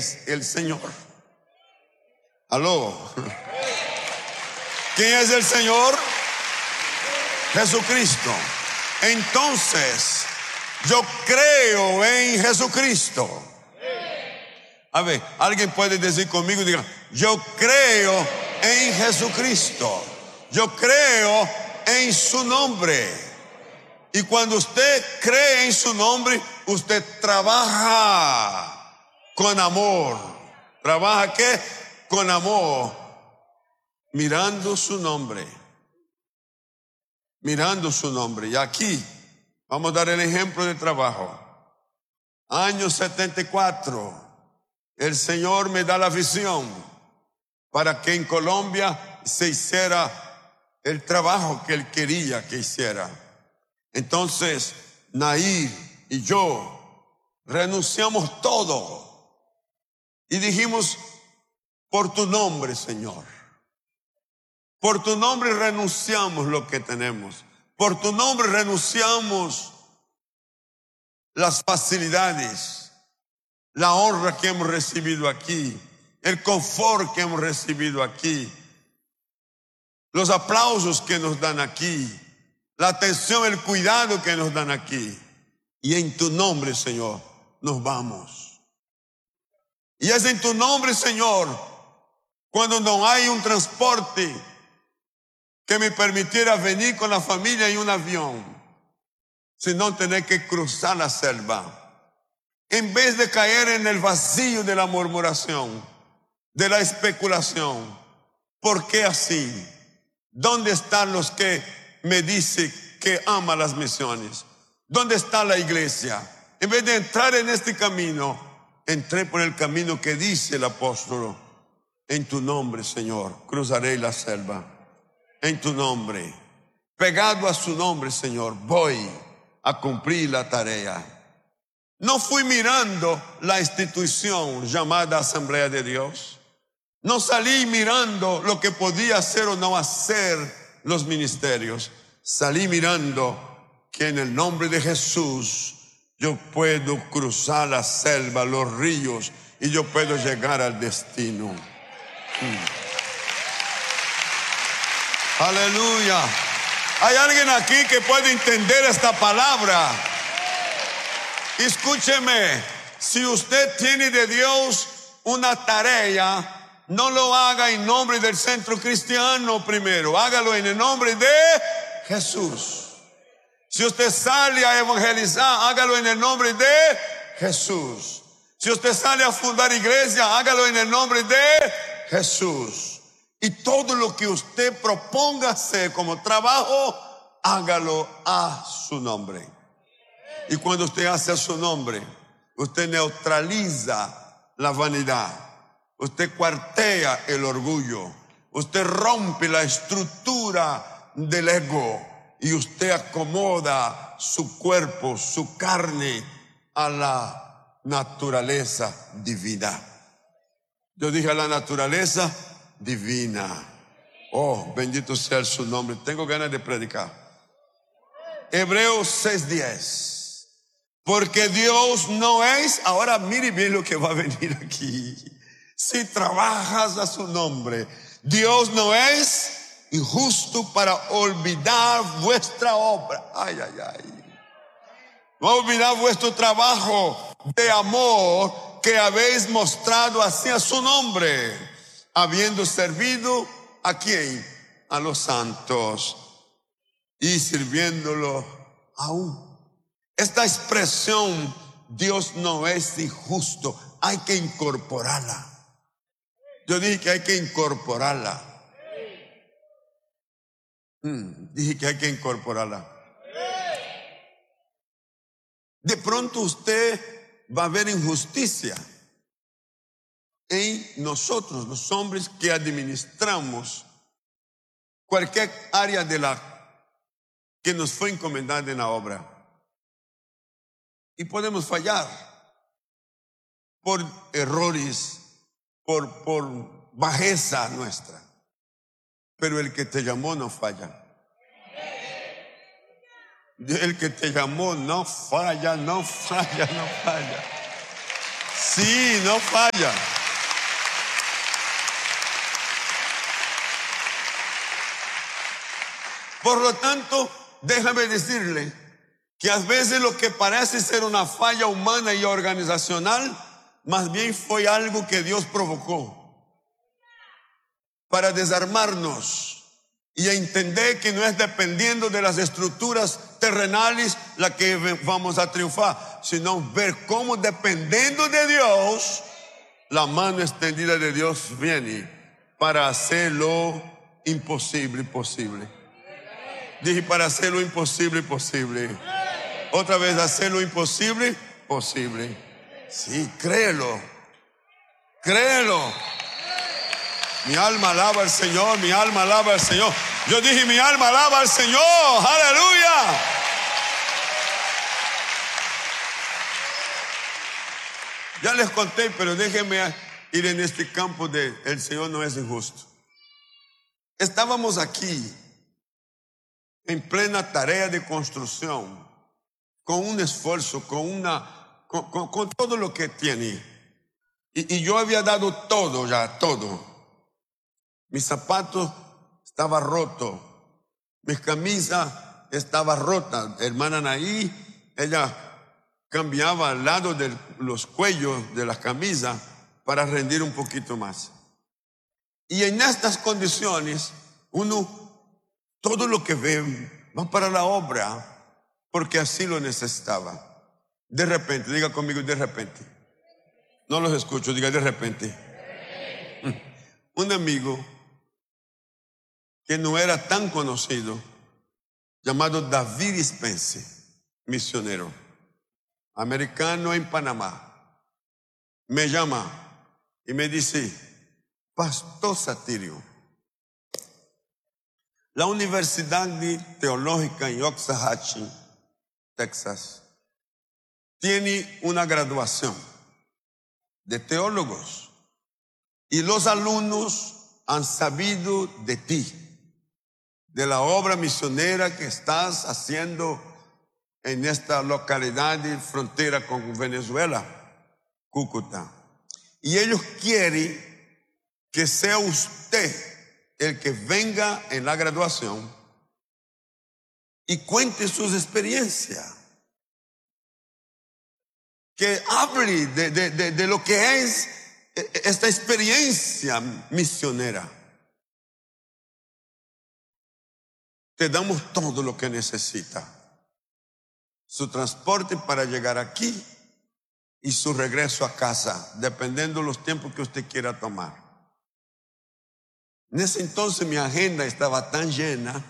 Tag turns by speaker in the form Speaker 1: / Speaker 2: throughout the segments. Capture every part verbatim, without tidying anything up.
Speaker 1: es el Señor. Aló. ¿Quién es el Señor? Jesucristo. Entonces, yo creo en Jesucristo. A ver, alguien puede decir conmigo y diga: yo creo en Jesucristo. Yo creo en su nombre. Y cuando usted cree en su nombre, usted trabaja con amor. ¿Trabaja qué? Con amor. Mirando su nombre. Mirando su nombre. Y aquí vamos a dar el ejemplo de trabajo. Año setenta y cuatro. El Señor me da la visión para que en Colombia se hiciera el trabajo que Él quería que hiciera. Entonces, Nair y yo renunciamos todo y dijimos: por tu nombre, Señor. Por tu nombre renunciamos lo que tenemos. Por tu nombre renunciamos las facilidades, la honra que hemos recibido aquí, el confort que hemos recibido aquí, los aplausos que nos dan aquí, la atención, el cuidado que nos dan aquí. Y en tu nombre, Señor, nos vamos. Y es en tu nombre, Señor, cuando no hay un transporte que me permitiera venir con la familia en un avión, sino tener que cruzar la selva. En vez de caer en el vacío de la murmuración, de la especulación. ¿Por qué así? ¿Dónde están los que me dicen que aman las misiones? ¿Dónde está la iglesia? En vez de entrar en este camino, entré por el camino que dice el apóstol: en tu nombre, Señor, cruzaré la selva. En tu nombre, pegado a su nombre, Señor, voy a cumplir la tarea. No fui mirando la institución llamada Asamblea de Dios. No salí mirando lo que podía hacer o no hacer los ministerios. Salí mirando que en el nombre de Jesús yo puedo cruzar la selva, los ríos, y yo puedo llegar al destino. Hmm. Aleluya. Hay alguien aquí que puede entender esta palabra. Escúcheme, si usted tiene de Dios una tarea, no lo haga en nombre del centro cristiano primero, hágalo en el nombre de Jesús. Si usted sale a evangelizar, hágalo en el nombre de Jesús. Si usted sale a fundar iglesia, hágalo en el nombre de Jesús. Y todo lo que usted proponga hacer como trabajo, hágalo a su nombre. Y cuando usted hace a su nombre, usted neutraliza la vanidad. Usted cuartea el orgullo. Usted rompe la estructura del ego. Y usted acomoda su cuerpo, su carne a la naturaleza divina. Yo dije a la naturaleza divina. Oh, bendito sea su nombre. Tengo ganas de predicar. Hebreos seis diez. Porque Dios no es, ahora mire bien lo que va a venir aquí. Si trabajas a su nombre, Dios no es injusto para olvidar vuestra obra. Ay, ay, ay. No olvidar vuestro trabajo de amor que habéis mostrado hacia su nombre, habiendo servido a quién, a los santos y sirviéndolo aún. Esta expresión, Dios no es injusto, hay que incorporarla. Yo dije que hay que incorporarla. Hmm, dije que hay que incorporarla. De pronto usted va a ver injusticia en nosotros, los hombres que administramos cualquier área de la que nos fue encomendada en la obra. Y podemos fallar por errores, por, por bajeza nuestra. Pero el que te llamó no falla. El que te llamó no falla, no falla, no falla. Sí, no falla. Por lo tanto, déjame decirle que a veces lo que parece ser una falla humana y organizacional, más bien fue algo que Dios provocó para desarmarnos y entender que no es dependiendo de las estructuras terrenales la que vamos a triunfar, sino ver cómo dependiendo de Dios, la mano extendida de Dios viene para hacer lo imposible posible. Dije, para hacer lo imposible posible. Otra vez, hacer lo imposible posible. Sí, créelo. Créelo. Mi alma alaba al Señor, mi alma alaba al Señor. Yo dije, mi alma alaba al Señor. Aleluya. Ya les conté, pero déjenme ir en este campo de el Señor no es injusto. Estábamos aquí en plena tarea de construcción, con un esfuerzo, con una, con, con, con todo lo que tiene. Y, y yo había dado todo ya, todo. Mis zapatos estaban rotos, mis camisas estaban rotas. Hermana Anaí, ella cambiaba al lado de los cuellos de las camisas para rendir un poquito más. Y en estas condiciones, uno todo lo que ve va para la obra, porque así lo necesitaba. De repente, diga conmigo, de repente. No los escucho, diga de repente. Un amigo que no era tan conocido, llamado David Spence, misionero, americano en Panamá, me llama y me dice, Pastor Satirio, la Universidad Teológica en Waxahachie, Texas, tiene una graduación de teólogos y los alumnos han sabido de ti, de la obra misionera que estás haciendo en esta localidad de frontera con Venezuela, Cúcuta. Y ellos quieren que sea usted el que venga en la graduación y cuente sus experiencias. Que hable de, de, de, de lo que es esta experiencia misionera. Te damos todo lo que necesita. Su transporte para llegar aquí y su regreso a casa, dependiendo de los tiempos que usted quiera tomar. En ese entonces mi agenda estaba tan llena.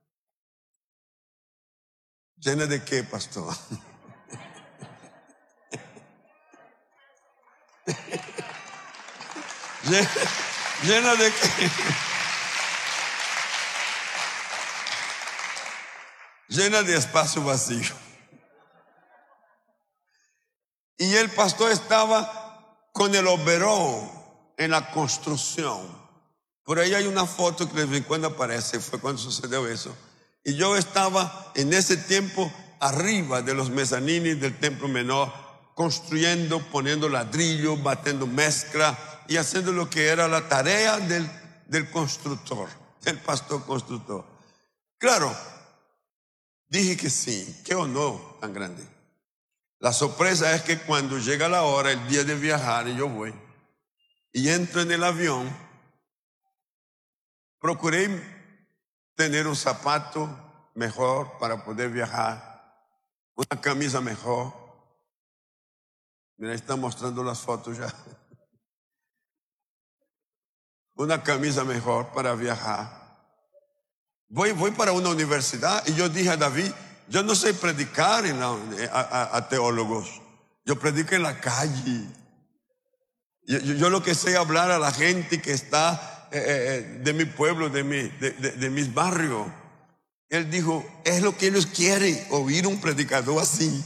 Speaker 1: ¿Llena de qué, pastor? ¿Llena de qué? Llena de espacio vacío. Y el pastor estaba con el overall en la construcción. Por ahí hay una foto que de vez en cuando aparece, fue cuando sucedió eso. Y yo estaba en ese tiempo arriba de los mezanines del templo menor, construyendo, poniendo ladrillos, batiendo mezcla y haciendo lo que era la tarea del, del constructor, del pastor constructor. Claro, dije que sí, qué honor tan grande. La sorpresa es que cuando llega la hora, el día de viajar, y yo voy, y entro en el avión, procuré tener un zapato mejor para poder viajar, una camisa mejor. Mira, está mostrando las fotos ya. Una camisa mejor para viajar. Voy, voy para una universidad y yo dije a David, yo no sé predicar en la, a, a, a teólogos, yo predico en la calle. Yo, yo, yo lo que sé hablar a la gente que está Eh, de mi pueblo, de, mi, de, de, de mis barrios. Él dijo, es lo que ellos quieren, oír un predicador así.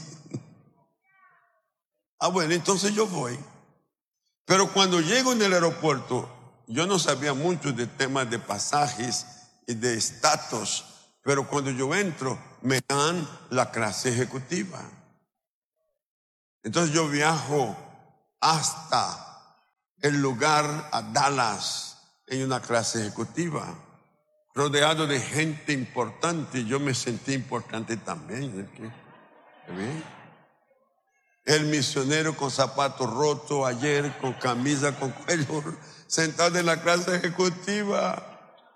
Speaker 1: Ah, bueno, entonces yo voy. Pero cuando llego en el aeropuerto, yo no sabía mucho de temas de pasajes y de estatus, pero cuando yo entro, me dan la clase ejecutiva. Entonces yo viajo hasta el lugar a Dallas en una clase ejecutiva, rodeado de gente importante. Yo me sentí importante también. ¿Bien? El misionero con zapatos rotos ayer, con camisa, con cuello, sentado en la clase ejecutiva.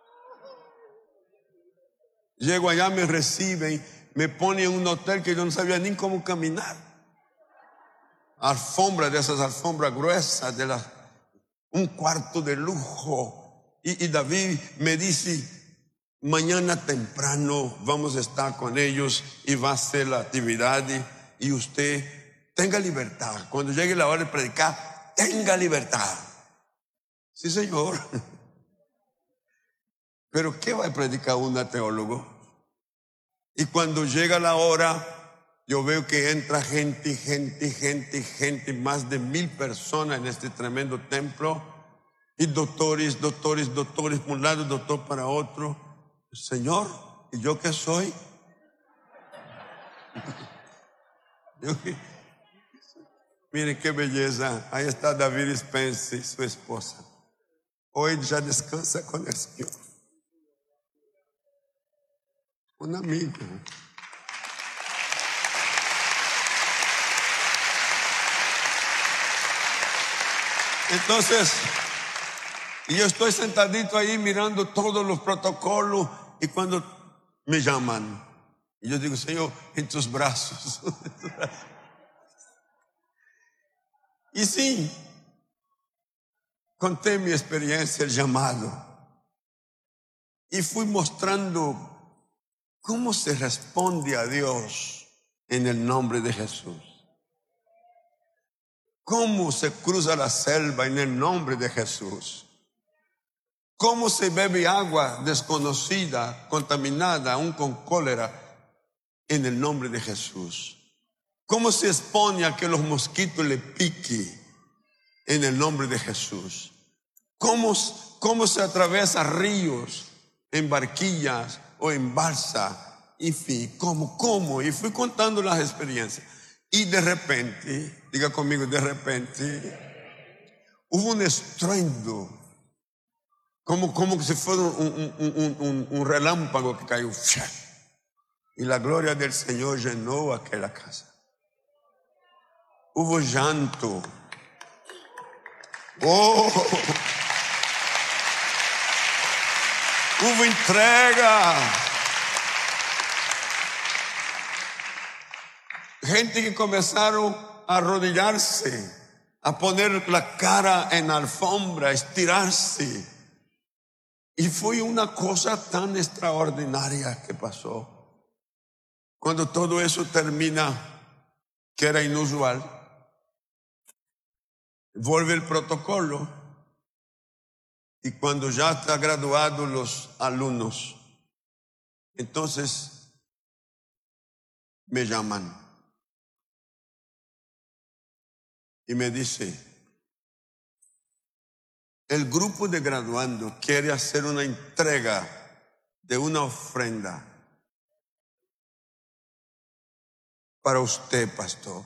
Speaker 1: Llego allá, me reciben, me ponen en un hotel que yo no sabía ni cómo caminar. Alfombras, de esas alfombras gruesas, de las, un cuarto de lujo. Y, y David me dice, mañana temprano vamos a estar con ellos y va a ser la actividad y, y usted tenga libertad. Cuando llegue la hora de predicar, tenga libertad. Sí, señor. Pero ¿qué va a predicar un teólogo? Y cuando llega la hora, yo veo que entra gente, gente, gente, gente, más de mil personas en este tremendo templo. Y doctores, doctores, doctores, por un lado, doctor para otro. Señor, ¿y yo qué soy? Yo qué... Miren qué belleza. Ahí está David Spencer, su esposa. Hoy ya descansa con el Señor. Un amigo. Entonces, yo estoy sentadito ahí mirando todos los protocolos y cuando me llaman, y yo digo, Señor, en tus brazos. Y sí, conté mi experiencia, el llamado, y fui mostrando cómo se responde a Dios en el nombre de Jesús. Cómo se cruza la selva en el nombre de Jesús. Cómo se bebe agua desconocida, contaminada, aún con cólera, en el nombre de Jesús. Cómo se expone a que los mosquitos le piquen en el nombre de Jesús. Cómo, cómo se atraviesa ríos en barquillas o en balsa. Y fin, cómo, cómo. Y fui contando las experiencias. Y de repente, diga conmigo, de repente, hubo un estruendo. Como, como si fuera un, un, un, un, un relámpago que cayó. Y la gloria del Señor llenó aquella casa. Hubo llanto. Oh. Hubo entrega. Gente que comenzaron a arrodillarse, a poner la cara en la alfombra, a estirarse. Y fue una cosa tan extraordinaria que pasó. Cuando todo eso termina, que era inusual, vuelve el protocolo. Y cuando ya están graduados los alumnos, entonces me llaman y me dice, el grupo de graduandos quiere hacer una entrega de una ofrenda para usted, pastor.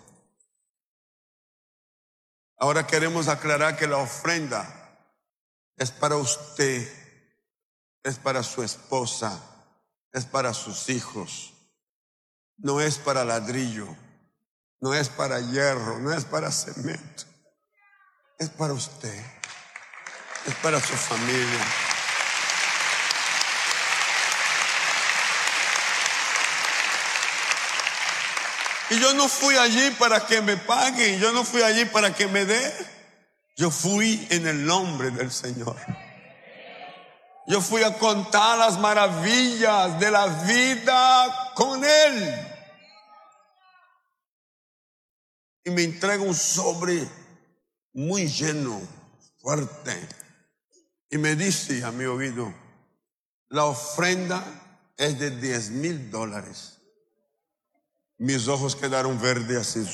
Speaker 1: Ahora queremos aclarar que la ofrenda es para usted, es para su esposa, es para sus hijos. No es para ladrillo, no es para hierro, no es para cemento. Es para usted, es para su familia. Y yo no fui allí para que me paguen, yo no fui allí para que me den. Yo fui en el nombre del Señor. Yo fui a contar las maravillas de la vida con Él. Y me entrega un sobre muy lleno, fuerte. Y me dice a mi oído, la ofrenda es de diez mil dólares. Mis ojos quedaron verdes así.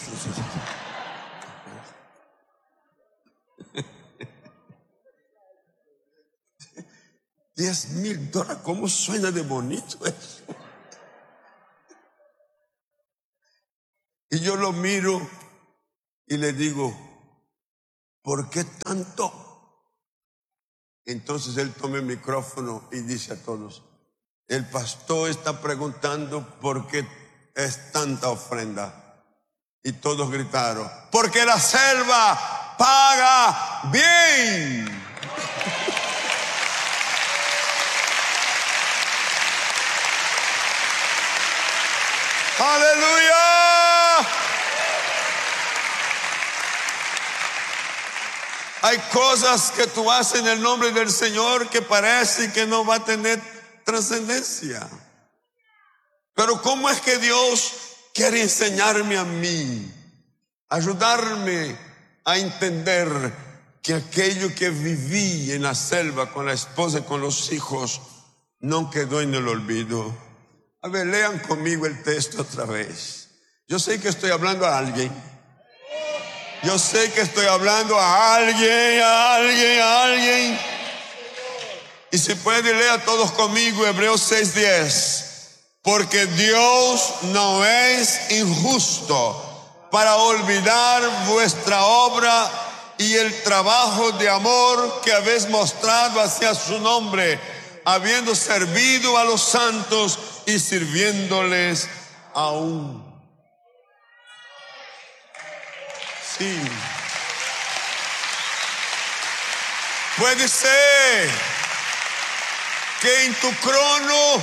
Speaker 1: Diez mil dólares, ¿cómo suena de bonito eso? Y yo lo miro y le digo, ¿por qué tanto? Entonces él toma el micrófono y dice a todos, el pastor está preguntando por qué es tanta ofrenda. Y todos gritaron, porque la selva paga bien. Aleluya. Hay cosas que tú haces en el nombre del Señor que parece que no va a tener trascendencia. Pero ¿cómo es que Dios quiere enseñarme a mí, ayudarme a entender que aquello que viví en la selva con la esposa y con los hijos no quedó en el olvido? A ver, lean conmigo el texto otra vez. Yo sé que estoy hablando a alguien. Yo sé que estoy hablando a alguien, a alguien, a alguien. Y si pueden, lean todos conmigo Hebreos seis diez. Porque Dios no es injusto para olvidar vuestra obra y el trabajo de amor que habéis mostrado hacia su nombre, habiendo servido a los santos y sirviéndoles aún. Sí. Puede ser que en tu crono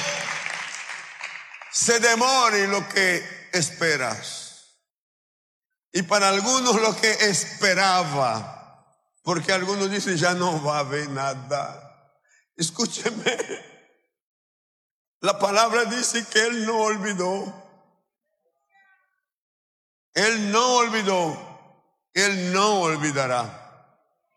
Speaker 1: se demore lo que esperas. Y para algunos lo que esperaba, porque algunos dicen ya no va a haber nada. Escúcheme, la palabra dice que Él no olvidó. Él no olvidó. Él no olvidará.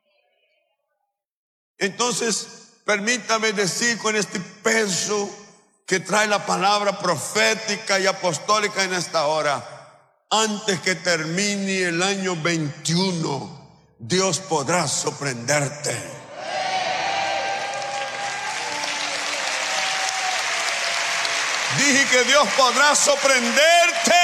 Speaker 1: Entonces, permítame decir con este peso que trae la palabra profética y apostólica en esta hora, antes que termine el año veintiuno, Dios podrá sorprenderte. Dije que Dios podrá sorprenderte.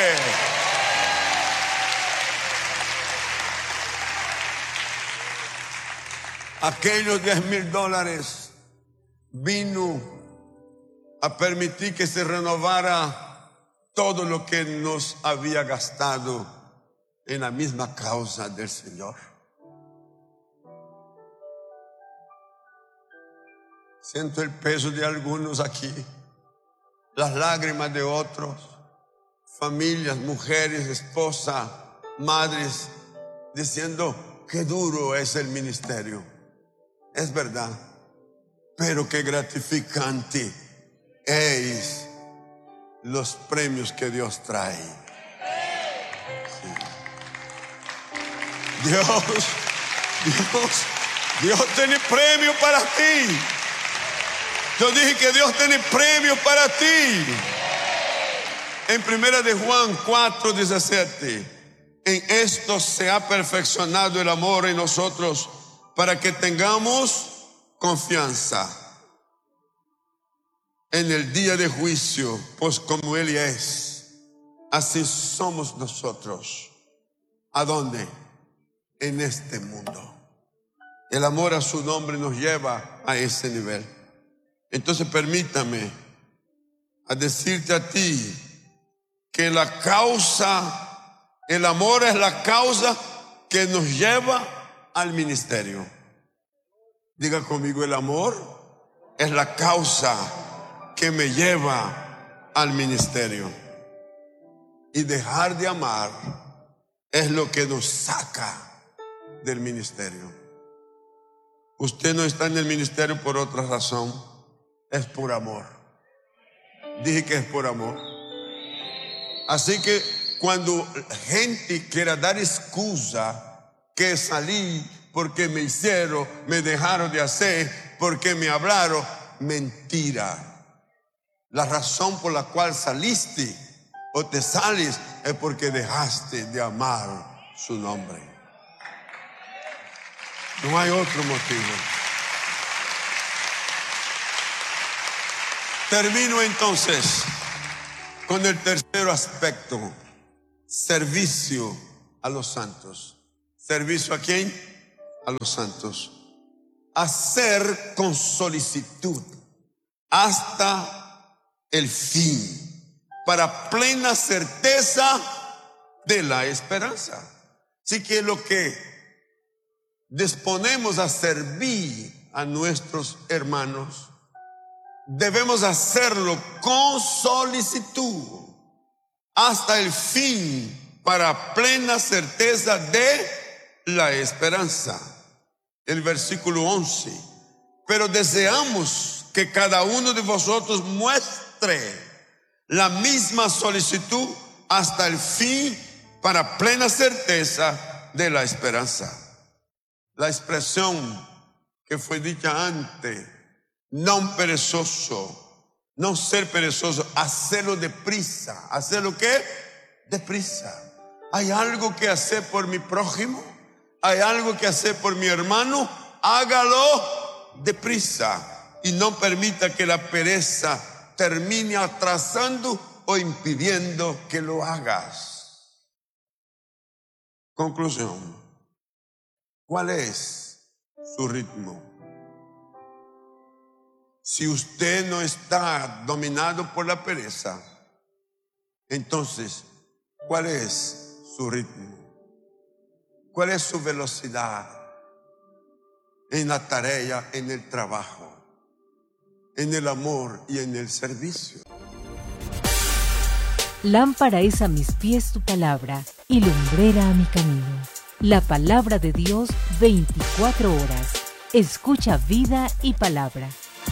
Speaker 1: Aquellos diez mil dólares vino a permitir que se renovara todo lo que nos había gastado en la misma causa del Señor. Siento el peso de algunos aquí, las lágrimas de otros, familias, mujeres, esposas, madres, diciendo qué duro es el ministerio. Es verdad, pero qué gratificante es los premios que Dios trae. Sí. Dios, Dios, Dios tiene premio para ti. Yo dije que Dios tiene premio para ti. En primera de Juan cuatro diecisiete, en esto se ha perfeccionado el amor en nosotros, para que tengamos confianza en el día de juicio, pues como Él es, así somos nosotros. ¿A dónde? En este mundo. El amor a su nombre nos lleva a ese nivel. Entonces permítame a decirte a ti que la causa, el amor es la causa que nos lleva al ministerio. Diga conmigo, el amor es la causa que me lleva al ministerio. Y dejar de amar es lo que nos saca del ministerio. Usted no está en el ministerio por otra razón, es por amor. Dije que es por amor. Así que cuando gente quiera dar excusa que salí porque me hicieron, me dejaron de hacer, porque me hablaron, mentira. La razón por la cual saliste o te sales es porque dejaste de amar su nombre. No hay otro motivo. Termino entonces con el tercer aspecto: servicio a los santos. ¿Servicio a quién? A los santos. Hacer con solicitud hasta el fin, para plena certeza de la esperanza. Así que lo que disponemos a servir a nuestros hermanos, debemos hacerlo con solicitud hasta el fin, para plena certeza de la esperanza. El versículo once. Pero deseamos que cada uno de vosotros muestre la misma solicitud hasta el fin, para plena certeza de la esperanza. La expresión que fue dicha antes, no perezoso, no ser perezoso, hacerlo deprisa. ¿Hacerlo qué? Deprisa. ¿Hay algo que hacer por mi prójimo? ¿Hay algo que hacer por mi hermano? Hágalo deprisa y no permita que la pereza termine atrasando o impidiendo que lo hagas. Conclusión. ¿Cuál es su ritmo? Si usted no está dominado por la pereza, entonces, ¿cuál es su ritmo? ¿Cuál es su velocidad en la tarea, en el trabajo, en el amor y en el servicio?
Speaker 2: Lámpara es a mis pies tu palabra y lumbrera a mi camino. La palabra de Dios veinticuatro horas. Escucha Vida y Palabra.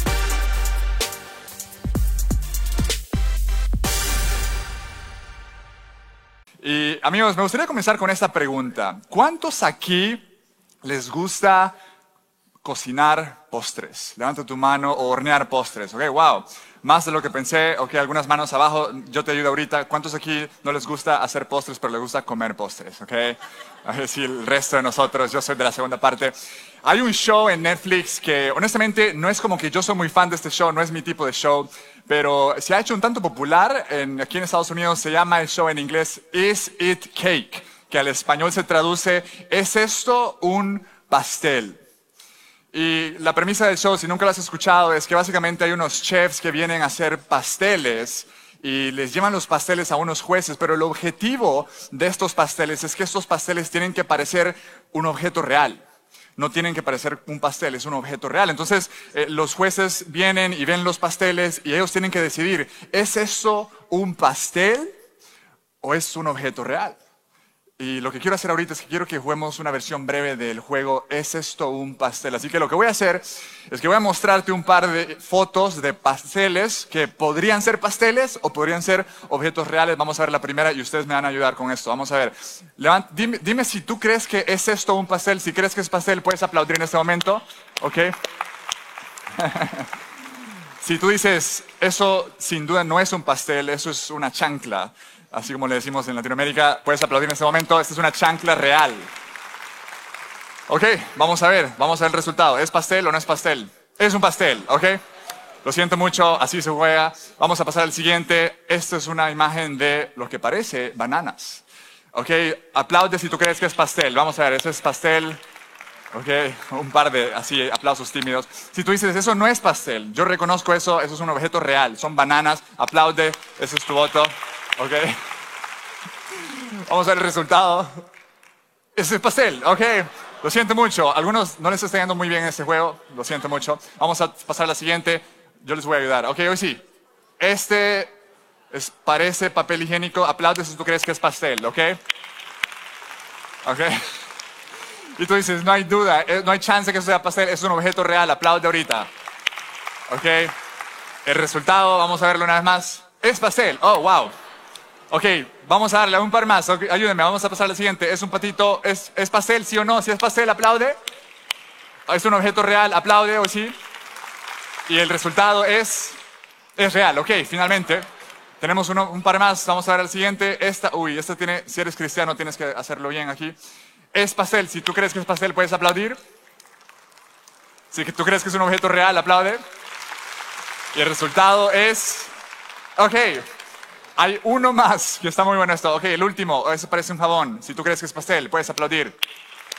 Speaker 3: Y amigos, me gustaría comenzar con esta pregunta. ¿Cuántos aquí les gusta cocinar postres? Levanta tu mano, o hornear postres. Ok, wow. Más de lo que pensé. Ok, algunas manos abajo. Yo te ayudo ahorita. ¿Cuántos aquí no les gusta hacer postres, pero les gusta comer postres? Ok. A ver si el resto de nosotros, yo soy de la segunda parte. Hay un show en Netflix que honestamente no es como que yo soy muy fan de este show, no es mi tipo de show, pero se ha hecho un tanto popular en, aquí en Estados Unidos. Se llama el show en inglés Is It Cake, que al español se traduce ¿es esto un pastel? Y la premisa del show, si nunca lo has escuchado, es que básicamente hay unos chefs que vienen a hacer pasteles y les llevan los pasteles a unos jueces, pero el objetivo de estos pasteles es que estos pasteles tienen que parecer un objeto real. No tienen que parecer un pastel, es un objeto real. Entonces, eh, los jueces vienen y ven los pasteles y ellos tienen que decidir, ¿es eso un pastel o es un objeto real? Y lo que quiero hacer ahorita es que quiero que juguemos una versión breve del juego ¿es esto un pastel? Así que lo que voy a hacer es que voy a mostrarte un par de fotos de pasteles que podrían ser pasteles o podrían ser objetos reales. Vamos a ver la primera y ustedes me van a ayudar con esto. Vamos a ver. Levant, dime, dime si tú crees que es esto un pastel. Si crees que es pastel, puedes aplaudir en este momento. ¿Ok? Si tú dices, eso sin duda no es un pastel, eso es una chancla, así como le decimos en Latinoamérica, puedes aplaudir en este momento. Esta es una chancla real. Ok, vamos a ver, vamos a ver el resultado. ¿Es pastel o no es pastel? Es un pastel, ok. Lo siento mucho, así se juega. Vamos a pasar al siguiente. Esta es una imagen de lo que parece bananas. Ok, aplaude si tú crees que es pastel. Vamos a ver, ese es pastel. Ok, un par de así aplausos tímidos. Si tú dices, eso no es pastel, yo reconozco eso, eso es un objeto real, son bananas, aplaude, ese es tu voto. Ok. Vamos a ver el resultado. Ese es pastel, ok. Lo siento mucho. Algunos no les está yendo muy bien en este juego. Lo siento mucho. Vamos a pasar a la siguiente. Yo les voy a ayudar. Ok, hoy sí. Este es, parece papel higiénico. Aplaude si tú crees que es pastel, ok. Ok. Y tú dices, no hay duda, no hay chance que eso sea pastel. Es un objeto real. Aplaude ahorita. Ok. El resultado, vamos a verlo una vez más. Es pastel. Oh, wow. Ok, vamos a darle un par más. Okay, ayúdenme, vamos a pasar al siguiente. ¿Es un patito? ¿Es, ¿Es pastel? ¿Sí o no? Si es pastel, aplaude. ¿Es un objeto real? Aplaude o sí. Y el resultado es, es real. Ok, finalmente. Tenemos uno, un par más. Vamos a ver al siguiente. Esta, uy, esta tiene, si eres cristiano tienes que hacerlo bien aquí. Es pastel. Si tú crees que es pastel, puedes aplaudir. Si tú crees que es un objeto real, aplaude. Y el resultado es, ok. Hay uno más, que está muy bueno esto. Ok, el último, eso parece un jabón. Si tú crees que es pastel, puedes aplaudir.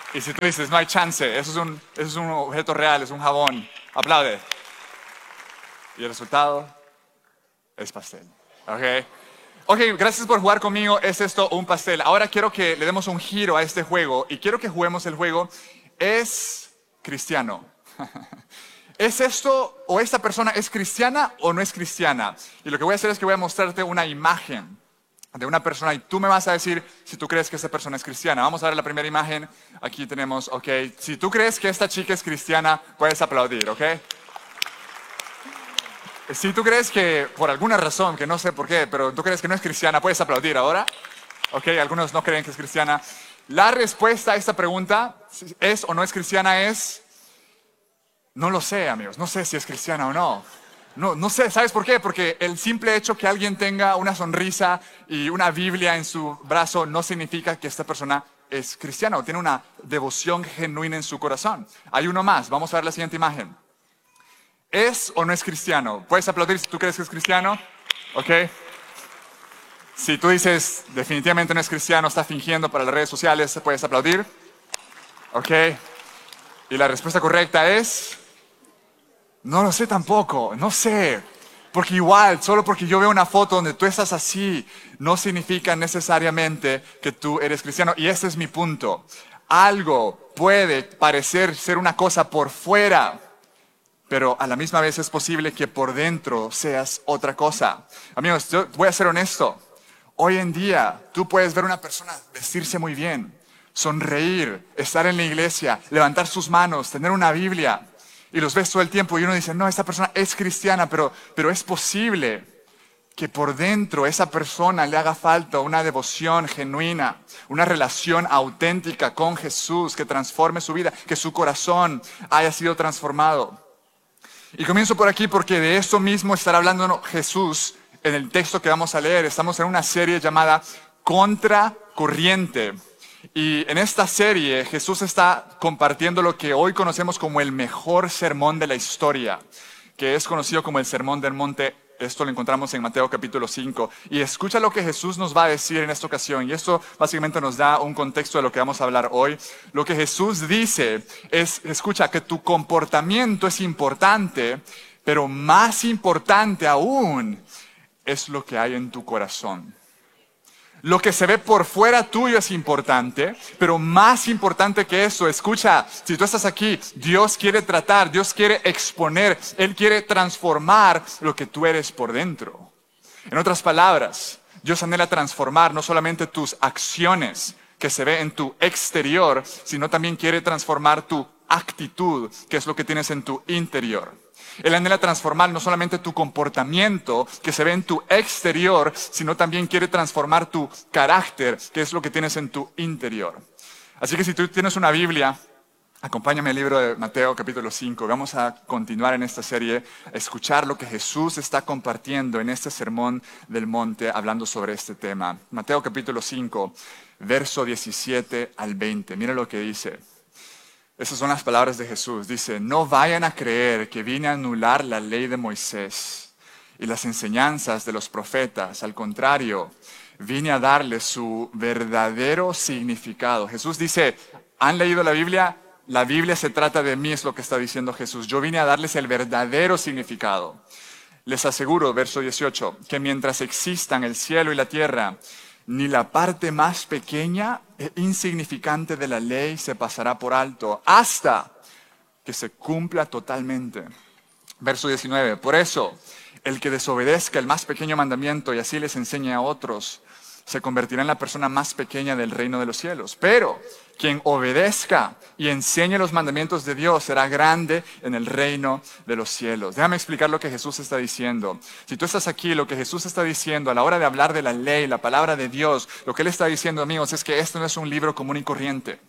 Speaker 3: Y si tú dices, no hay chance, eso es un, eso es un objeto real, es un jabón, aplaude. Y el resultado es pastel. ¿Ok? Ok, gracias por jugar conmigo. Es esto un pastel. Ahora quiero que le demos un giro a este juego y quiero que juguemos el juego. ¿Es cristiano? ¿Es esto o esta persona es cristiana o no es cristiana? Y lo que voy a hacer es que voy a mostrarte una imagen de una persona y tú me vas a decir si tú crees que esta persona es cristiana. Vamos a ver la primera imagen. Aquí tenemos, ok. Si tú crees que esta chica es cristiana, puedes aplaudir, ok. Si tú crees que, por alguna razón, que no sé por qué, pero tú crees que no es cristiana, puedes aplaudir ahora. Ok, algunos no creen que es cristiana. La respuesta a esta pregunta, ¿es o no es cristiana? Es, no lo sé, amigos. No sé si es cristiana o no. No, no sé, ¿sabes por qué? Porque el simple hecho que alguien tenga una sonrisa y una Biblia en su brazo no significa que esta persona es cristiana o tiene una devoción genuina en su corazón. Hay uno más. Vamos a ver la siguiente imagen. ¿Es o no es cristiano? ¿Puedes aplaudir si tú crees que es cristiano? ¿Ok? Si tú dices, definitivamente no es cristiano, está fingiendo para las redes sociales, ¿puedes aplaudir? ¿Ok? Y la respuesta correcta es, no lo sé tampoco, no sé. Porque igual, solo porque yo veo una foto donde tú estás así, no significa necesariamente que tú eres cristiano. Y ese es mi punto. Algo puede parecer ser una cosa por fuera, pero a la misma vez es posible que por dentro seas otra cosa. Amigos, yo voy a ser honesto. Hoy en día tú puedes ver a una persona vestirse muy bien, sonreír, estar en la iglesia, levantar sus manos, tener una Biblia, y los ves todo el tiempo y uno dice, no, esta persona es cristiana, pero, pero es posible que por dentro esa persona le haga falta una devoción genuina, una relación auténtica con Jesús que transforme su vida, que su corazón haya sido transformado. Y comienzo por aquí porque de esto mismo estará hablando Jesús en el texto que vamos a leer. Estamos en una serie llamada Contracorriente. Y en esta serie Jesús está compartiendo lo que hoy conocemos como el mejor sermón de la historia, que es conocido como el Sermón del Monte. Esto lo encontramos en Mateo capítulo cinco. Y escucha lo que Jesús nos va a decir en esta ocasión. Y esto básicamente nos da un contexto de lo que vamos a hablar hoy. Lo que Jesús dice es, escucha, que tu comportamiento es importante, pero más importante aún es lo que hay en tu corazón. Lo que se ve por fuera tuyo es importante, pero más importante que eso, escucha, si tú estás aquí, Dios quiere tratar, Dios quiere exponer, Él quiere transformar lo que tú eres por dentro. En otras palabras, Dios anhela transformar no solamente tus acciones que se ve en tu exterior, sino también quiere transformar tu actitud, que es lo que tienes en tu interior. Él anhela transformar no solamente tu comportamiento que se ve en tu exterior, sino también quiere transformar tu carácter, que es lo que tienes en tu interior. Así que si tú tienes una Biblia, acompáñame al libro de Mateo capítulo cinco. Vamos a continuar en esta serie, a escuchar lo que Jesús está compartiendo en este sermón del monte, hablando sobre este tema. Mateo capítulo cinco, verso diecisiete al veinte. Mira lo que dice. Esas son las palabras de Jesús. Dice, no vayan a creer que vine a anular la ley de Moisés y las enseñanzas de los profetas. Al contrario, vine a darles su verdadero significado. Jesús dice, ¿han leído la Biblia? La Biblia se trata de mí, es lo que está diciendo Jesús. Yo vine a darles el verdadero significado. Les aseguro, verso dieciocho, que mientras existan el cielo y la tierra, ni la parte más pequeña e insignificante de la ley se pasará por alto hasta que se cumpla totalmente. Verso diecinueve. Por eso, el que desobedezca el más pequeño mandamiento y así les enseñe a otros, se convertirá en la persona más pequeña del reino de los cielos. Pero quien obedezca y enseñe los mandamientos de Dios será grande en el reino de los cielos. Déjame explicar lo que Jesús está diciendo. Si tú estás aquí, lo que Jesús está diciendo a la hora de hablar de la ley, la palabra de Dios, lo que Él está diciendo, amigos, es que este no es un libro común y corriente.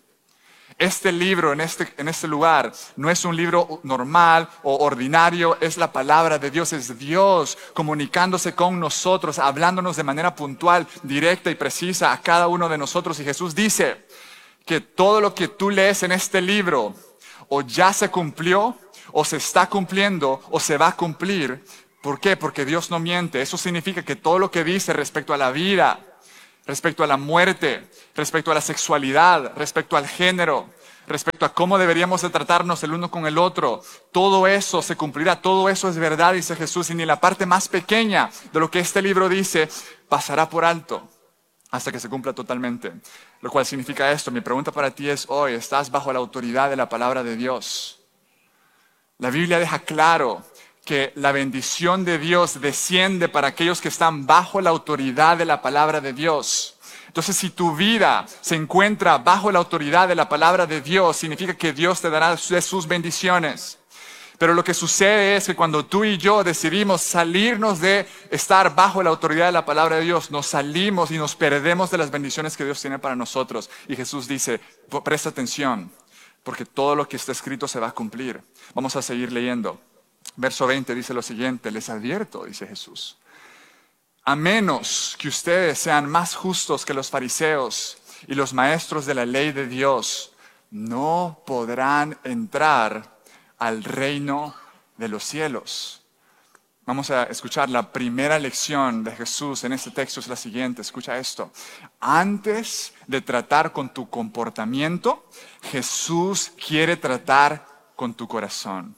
Speaker 3: Este libro en este, en este lugar no es un libro normal o ordinario, es la palabra de Dios, es Dios comunicándose con nosotros, hablándonos de manera puntual, directa y precisa a cada uno de nosotros. Y Jesús dice que todo lo que tú lees en este libro o ya se cumplió, o se está cumpliendo, o se va a cumplir. ¿Por qué? Porque Dios no miente. Eso significa que todo lo que dice respecto a la vida, respecto a la muerte, respecto a la sexualidad, respecto al género, respecto a cómo deberíamos de tratarnos el uno con el otro. Todo eso se cumplirá, todo eso es verdad, dice Jesús, y ni la parte más pequeña de lo que este libro dice pasará por alto hasta que se cumpla totalmente. Lo cual significa esto. Mi pregunta para ti es hoy, ¿estás bajo la autoridad de la palabra de Dios? La Biblia deja claro que la bendición de Dios desciende para aquellos que están bajo la autoridad de la palabra de Dios. Entonces, si tu vida se encuentra bajo la autoridad de la palabra de Dios, significa que Dios te dará de sus bendiciones. Pero lo que sucede es que cuando tú y yo decidimos salirnos de estar bajo la autoridad de la palabra de Dios, nos salimos y nos perdemos de las bendiciones que Dios tiene para nosotros. Y Jesús dice, presta atención, porque todo lo que está escrito se va a cumplir. Vamos a seguir leyendo. Verso veinte dice lo siguiente, les advierto, dice Jesús, a menos que ustedes sean más justos que los fariseos y los maestros de la ley de Dios, no podrán entrar al reino de los cielos. Vamos a escuchar la primera lección de Jesús en este texto, es la siguiente, escucha esto. Antes de tratar con tu comportamiento, Jesús quiere tratar con tu corazón.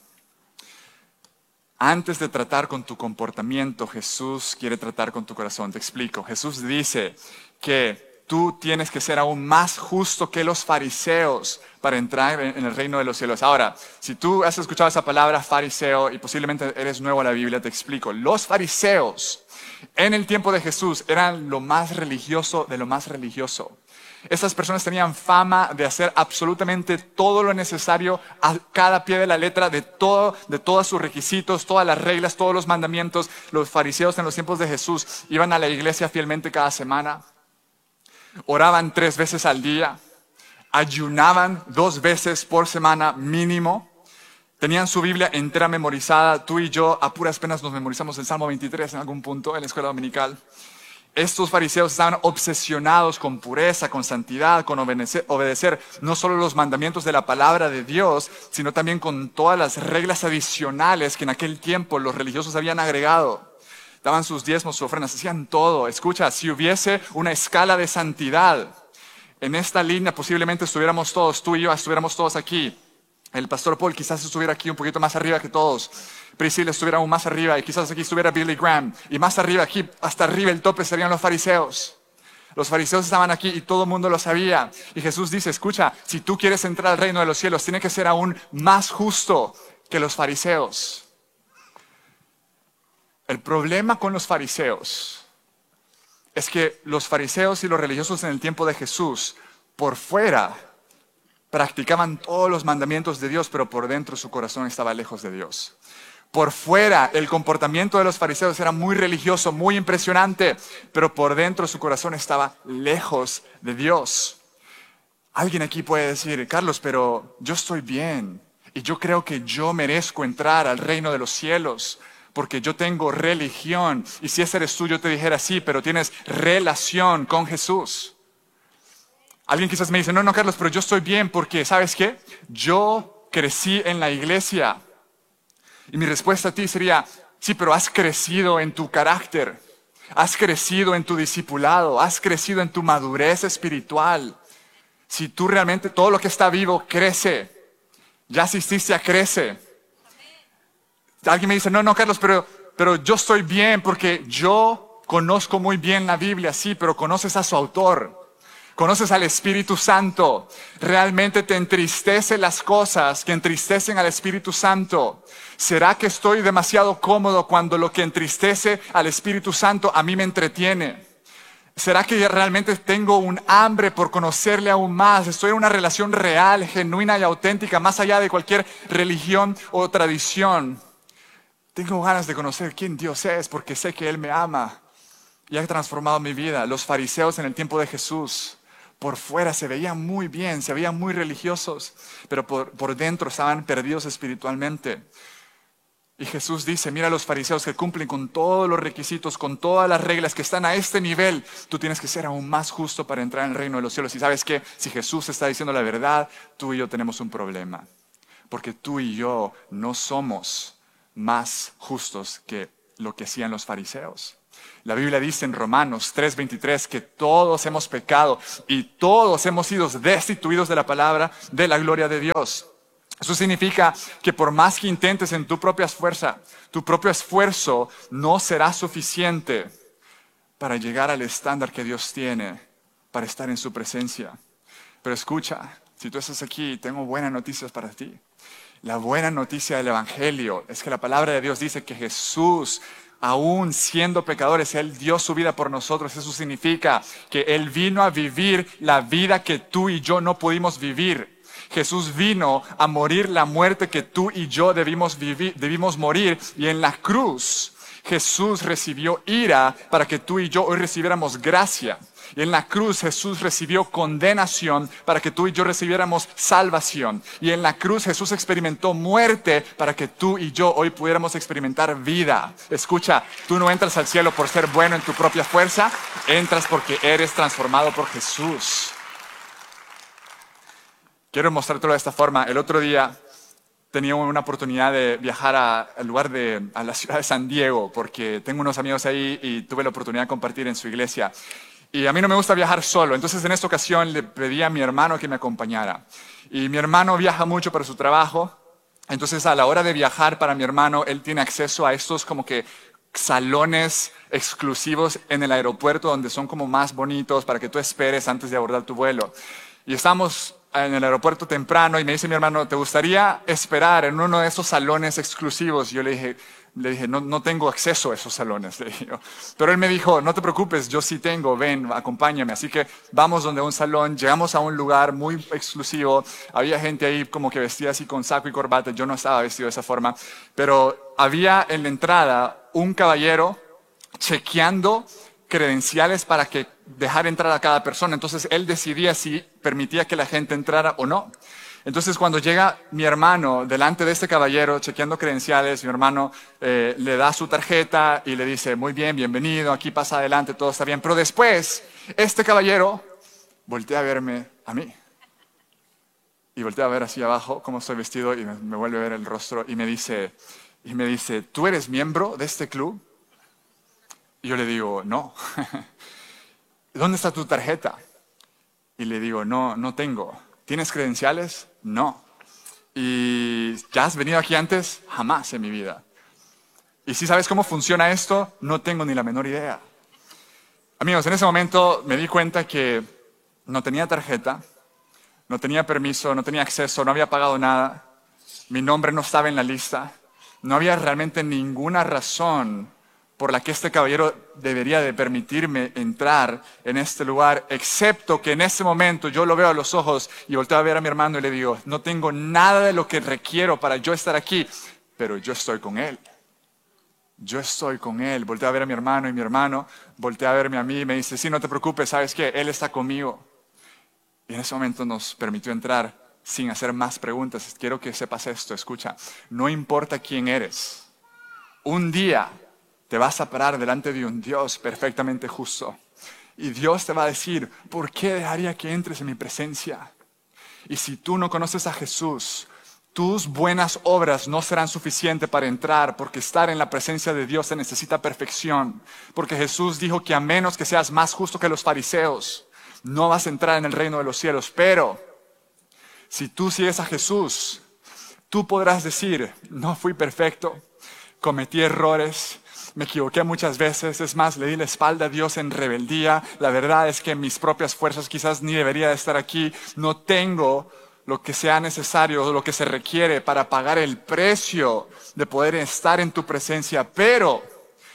Speaker 3: Antes de tratar con tu comportamiento, Jesús quiere tratar con tu corazón. Te explico. Jesús dice que tú tienes que ser aún más justo que los fariseos para entrar en el reino de los cielos. Ahora, si tú has escuchado esa palabra fariseo y posiblemente eres nuevo a la Biblia, te explico. Los fariseos en el tiempo de Jesús eran lo más religioso de lo más religioso. Estas personas tenían fama de hacer absolutamente todo lo necesario a cada pie de la letra de todo, de todos sus requisitos, todas las reglas, todos los mandamientos. Los fariseos en los tiempos de Jesús iban a la iglesia fielmente cada semana, oraban tres veces al día, ayunaban dos veces por semana mínimo, tenían su Biblia entera memorizada. Tú y yo a puras penas nos memorizamos el Salmo veintitrés en algún punto en la escuela dominical. Estos fariseos estaban obsesionados con pureza, con santidad, con obedecer, obedecer no solo los mandamientos de la palabra de Dios, sino también con todas las reglas adicionales que en aquel tiempo los religiosos habían agregado. Daban sus diezmos, sus ofrendas, hacían todo. Escucha, si hubiese una escala de santidad, en esta línea posiblemente estuviéramos todos, tú y yo estuviéramos todos aquí. El pastor Paul quizás estuviera aquí un poquito más arriba que todos. Priscilla estuviera aún más arriba y quizás aquí estuviera Billy Graham. Y más arriba, aquí, hasta arriba el tope serían los fariseos. Los fariseos estaban aquí y todo el mundo lo sabía. Y Jesús dice, escucha, si tú quieres entrar al reino de los cielos, tienes que ser aún más justo que los fariseos. El problema con los fariseos es que los fariseos y los religiosos en el tiempo de Jesús, por fuera, practicaban todos los mandamientos de Dios, pero por dentro su corazón estaba lejos de Dios. Por fuera, el comportamiento de los fariseos era muy religioso, muy impresionante, pero por dentro su corazón estaba lejos de Dios. Alguien aquí puede decir, Carlos, pero yo estoy bien y yo creo que yo merezco entrar al reino de los cielos porque yo tengo religión. Y si ese eres tú, yo te dijera sí, pero tienes relación con Jesús. Alguien quizás me dice, no, no, Carlos, pero yo estoy bien porque, ¿sabes qué? Yo crecí en la iglesia. Y mi respuesta a ti sería, sí, pero has crecido en tu carácter, has crecido en tu discipulado, has crecido en tu madurez espiritual. Si tú realmente todo lo que está vivo crece, ya asististe a Crece. Alguien me dice, no, no, Carlos, pero, pero yo estoy bien porque yo conozco muy bien la Biblia, sí, pero conoces a su autor. Conoces al Espíritu Santo. Realmente te entristecen las cosas que entristecen al Espíritu Santo. ¿Será que estoy demasiado cómodo cuando lo que entristece al Espíritu Santo a mí me entretiene? ¿Será que realmente tengo un hambre por conocerle aún más? Estoy en una relación real, genuina y auténtica, más allá de cualquier religión o tradición. Tengo ganas de conocer quién Dios es porque sé que Él me ama y ha transformado mi vida. Los fariseos en el tiempo de Jesús, por fuera se veían muy bien, se veían muy religiosos, pero por, por dentro estaban perdidos espiritualmente. Y Jesús dice, mira a los fariseos que cumplen con todos los requisitos, con todas las reglas, que están a este nivel. Tú tienes que ser aún más justo para entrar en el reino de los cielos. Y ¿sabes qué? Si Jesús está diciendo la verdad, tú y yo tenemos un problema. Porque tú y yo no somos más justos que lo que hacían los fariseos. La Biblia dice en Romanos tres veintitrés que todos hemos pecado y todos hemos sido destituidos de la palabra de la gloria de Dios. Eso significa que por más que intentes en tu propia fuerza, tu propio esfuerzo no será suficiente para llegar al estándar que Dios tiene para estar en su presencia. Pero escucha, si tú estás aquí, tengo buenas noticias para ti. La buena noticia del Evangelio es que la palabra de Dios dice que Jesús, aún siendo pecadores, Él dio su vida por nosotros. Eso significa que Él vino a vivir la vida que tú y yo no pudimos vivir. Jesús vino a morir la muerte que tú y yo debimos vivir, debimos morir. Y en la cruz, Jesús recibió ira para que tú y yo hoy recibiéramos gracia. Y en la cruz Jesús recibió condenación para que tú y yo recibiéramos salvación. Y en la cruz Jesús experimentó muerte para que tú y yo hoy pudiéramos experimentar vida. Escucha, tú no entras al cielo por ser bueno en tu propia fuerza, entras porque eres transformado por Jesús. Quiero mostrártelo de esta forma. El otro día tenía una oportunidad de viajar a, al lugar de, a la ciudad de San Diego, porque tengo unos amigos ahí y tuve la oportunidad de compartir en su iglesia. Y a mí no me gusta viajar solo, entonces en esta ocasión le pedí a mi hermano que me acompañara. Y mi hermano viaja mucho para su trabajo, entonces a la hora de viajar para mi hermano, él tiene acceso a estos como que salones exclusivos en el aeropuerto donde son como más bonitos para que tú esperes antes de abordar tu vuelo. Y estamos en el aeropuerto temprano y me dice mi hermano, ¿te gustaría esperar en uno de esos salones exclusivos? Y yo le dije, le dije no, no tengo acceso a esos salones. Le dije. Pero él me dijo, no te preocupes, yo sí tengo, ven, acompáñame. Así que vamos donde un salón, llegamos a un lugar muy exclusivo. Había gente ahí como que vestida así con saco y corbata. Yo no estaba vestido de esa forma. Pero había en la entrada un caballero chequeando credenciales para que dejar entrar a cada persona. Entonces él decidía si permitía que la gente entrara o no. Entonces cuando llega mi hermano delante de este caballero chequeando credenciales, mi hermano eh, le da su tarjeta y le dice, muy bien, bienvenido, aquí pasa adelante, todo está bien. Pero después este caballero voltea a verme a mí. Y voltea a ver hacia abajo cómo estoy vestido y me, me vuelve a ver el rostro y me dice, y me dice, ¿tú eres miembro de este club? Y yo le digo, no. ¿Dónde está tu tarjeta? Y le digo, no, no tengo. ¿Tienes credenciales? No. ¿Y ya has venido aquí antes? Jamás en mi vida. ¿Y si sabes cómo funciona esto? No tengo ni la menor idea. Amigos, en ese momento me di cuenta que no tenía tarjeta, no tenía permiso, no tenía acceso, no había pagado nada. Mi nombre no estaba en la lista. No había realmente ninguna razón por la que este caballero debería de permitirme entrar en este lugar, excepto que en ese momento yo lo veo a los ojos y volteo a ver a mi hermano y le digo, no tengo nada de lo que requiero para yo estar aquí, pero yo estoy con él. Yo estoy con él. Volteo a ver a mi hermano y mi hermano voltea a verme a mí y me dice, sí, no te preocupes, ¿sabes qué? Él está conmigo. Y en ese momento nos permitió entrar sin hacer más preguntas. Quiero que sepas esto, escucha, no importa quién eres, un día te vas a parar delante de un Dios perfectamente justo. Y Dios te va a decir, ¿por qué dejaría que entres en mi presencia? Y si tú no conoces a Jesús, tus buenas obras no serán suficientes para entrar, porque estar en la presencia de Dios se necesita perfección. Porque Jesús dijo que a menos que seas más justo que los fariseos, no vas a entrar en el reino de los cielos. Pero si tú sigues a Jesús, tú podrás decir, no fui perfecto, cometí errores, me equivoqué muchas veces, es más, le di la espalda a Dios en rebeldía. La verdad es que en mis propias fuerzas quizás ni debería de estar aquí. No tengo lo que sea necesario, lo que se requiere para pagar el precio de poder estar en tu presencia. Pero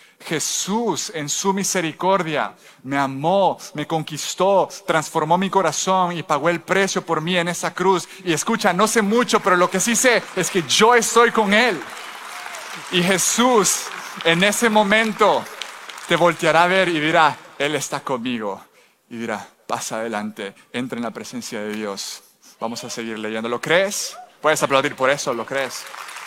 Speaker 3: Jesús, en su misericordia, me amó, me conquistó, transformó mi corazón y pagó el precio por mí en esa cruz. Y escucha, no sé mucho, pero lo que sí sé es que yo estoy con Él. Y Jesús en ese momento te volteará a ver y dirá, Él está conmigo. Y dirá, pasa adelante, entra en la presencia de Dios. Vamos a seguir leyendo. ¿Lo crees? Puedes aplaudir por eso, ¿lo crees?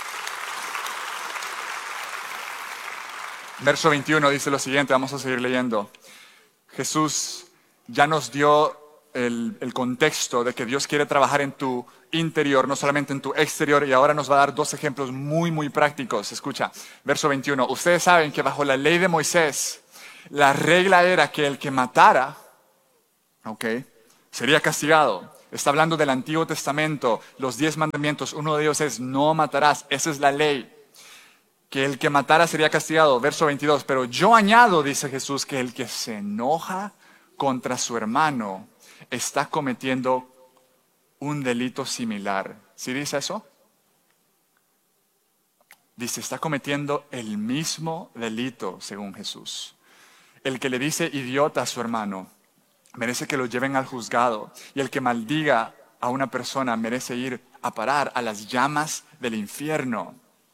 Speaker 3: Verso veintiuno dice lo siguiente, vamos a seguir leyendo. Jesús ya nos dio el, el contexto de que Dios quiere trabajar en tu interior, no solamente en tu exterior, y ahora nos va a dar dos ejemplos muy, muy prácticos. Escucha, verso veintiuno. Ustedes saben que bajo la ley de Moisés, La regla era que el que matara, ok, sería castigado. Está hablando del Antiguo Testamento, los diez mandamientos. Uno de ellos es no matarás. Esa es la ley. Que el que matara sería castigado. Verso veintidós. Pero yo añado, dice Jesús, que el que se enoja contra su hermano está cometiendo un delito similar. ¿Sí dice eso? Dice, está cometiendo el mismo delito, según Jesús. El que le dice idiota a su hermano merece que lo lleven al juzgado. Y el que maldiga a una persona merece ir a parar a las llamas del infierno.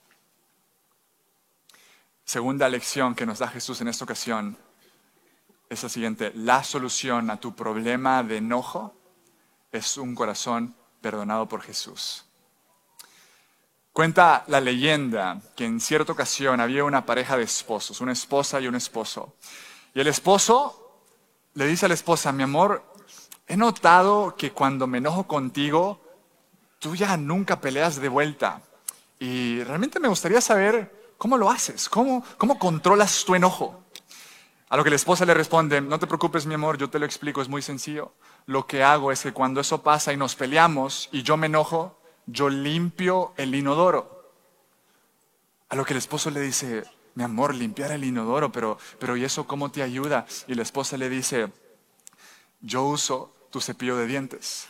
Speaker 3: Segunda lección que nos da Jesús en esta ocasión es la siguiente. La solución a tu problema de enojo es un corazón perdonado por Jesús. Cuenta la leyenda que en cierta ocasión había una pareja de esposos, una esposa y un esposo. Y el esposo le dice a la esposa, mi amor, he notado que cuando me enojo contigo, tú ya nunca peleas de vuelta. Y realmente me gustaría saber cómo lo haces, cómo, cómo controlas tu enojo. A lo que la esposa le responde, no te preocupes mi amor, yo te lo explico, es muy sencillo. Lo que hago es que cuando eso pasa y nos peleamos y yo me enojo, yo limpio el inodoro. A lo que el esposo le dice, mi amor, limpiar el inodoro, pero, pero ¿y eso cómo te ayuda? Y la esposa le dice, yo uso tu cepillo de dientes.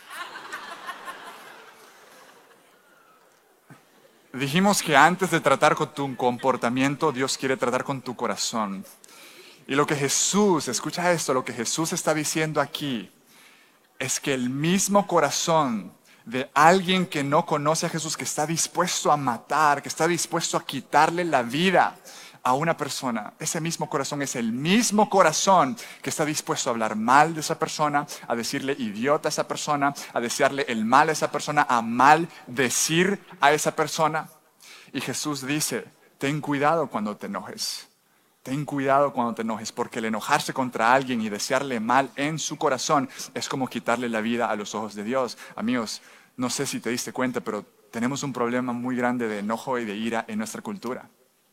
Speaker 3: Dijimos que antes de tratar con tu comportamiento, Dios quiere tratar con tu corazón. Y lo que Jesús, escucha esto, lo que Jesús está diciendo aquí es que el mismo corazón de alguien que no conoce a Jesús, que está dispuesto a matar, que está dispuesto a quitarle la vida a una persona, ese mismo corazón es el mismo corazón que está dispuesto a hablar mal de esa persona, a decirle idiota a esa persona, a desearle el mal a esa persona, a maldecir a esa persona. Y Jesús dice, ten cuidado cuando te enojes. Ten cuidado cuando te enojes, porque el enojarse contra alguien y desearle mal en su corazón es como quitarle la vida a los ojos de Dios. Amigos, no sé si te diste cuenta, pero tenemos un problema muy grande de enojo y de ira en nuestra cultura.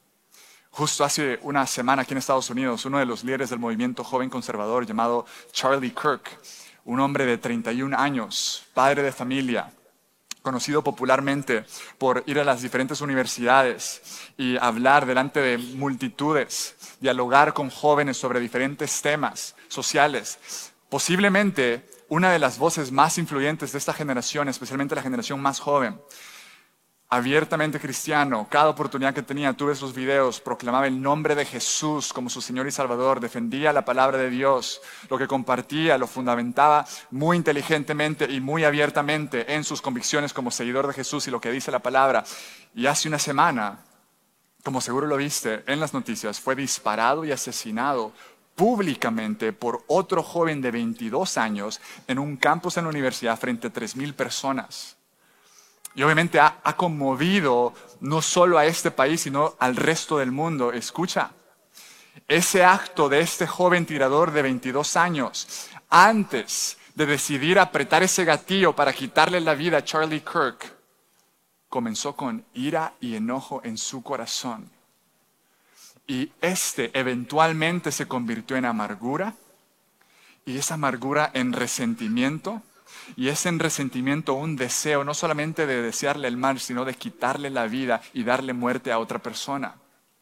Speaker 3: Justo hace una semana aquí en Estados Unidos, uno de los líderes del movimiento joven conservador llamado Charlie Kirk, un hombre de treinta y un años, padre de familia, conocido popularmente por ir a las diferentes universidades y hablar delante de multitudes, dialogar con jóvenes sobre diferentes temas sociales. Posiblemente una de las voces más influyentes de esta generación, especialmente la generación más joven. Abiertamente cristiano, cada oportunidad que tenía, tuve sus videos, proclamaba el nombre de Jesús como su Señor y Salvador, defendía la palabra de Dios, lo que compartía lo fundamentaba muy inteligentemente y muy abiertamente en sus convicciones como seguidor de Jesús y lo que dice la palabra. Y hace una semana, como seguro lo viste en las noticias, fue disparado y asesinado públicamente por otro joven de veintidós años en un campus en la universidad frente a tres mil personas. Y obviamente ha, ha conmovido no solo a este país, sino al resto del mundo. Escucha, ese acto de este joven tirador de veintidós años, antes de decidir apretar ese gatillo para quitarle la vida a Charlie Kirk, comenzó con ira y enojo en su corazón. Y este eventualmente se convirtió en amargura, y esa amargura en resentimiento, y es en resentimiento un deseo no solamente de desearle el mal, sino de quitarle la vida y darle muerte a otra persona.